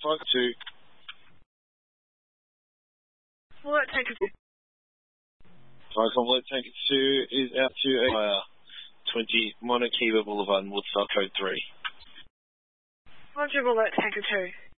Tanker 2. Alert Tanker 2. Alert Tanker 2 is out to a 20 Monakiva Boulevard, Woodstock Code 3. Roger, Alert Tanker 2.